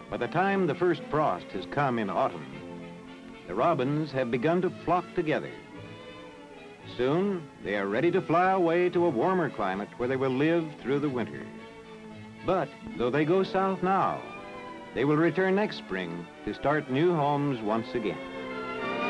By the time the first frost has come in autumn, the robins have begun to flock together. Soon, they are ready to fly away to a warmer climate where they will live through the winter. But though they go south now, they will return next spring to start new homes once again.